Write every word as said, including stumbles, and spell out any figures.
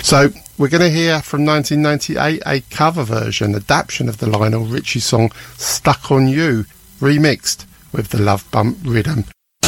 So we're going to hear from nineteen ninety-eight a cover version, adaptation of the Lionel Richie song Stuck on You, remixed with the Love Bump rhythm.